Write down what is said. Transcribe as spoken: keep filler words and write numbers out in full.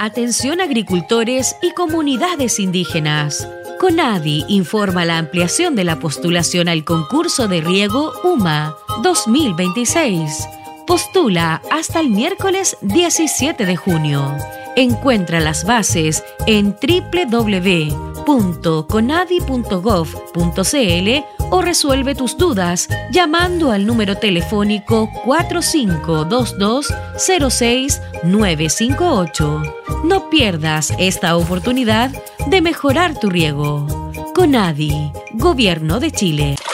Atención agricultores y comunidades indígenas. CONADI informa la ampliación de la postulación al concurso de riego U M A dos mil veintiséis. Postula hasta el miércoles diecisiete de junio. Encuentra las bases en doble u doble u doble u punto conadi punto gov punto cl o resuelve tus dudas llamando al número telefónico cuatro cinco dos dos cero seis nueve cinco ocho. No pierdas esta oportunidad de mejorar tu riego. CONADI, Gobierno de Chile.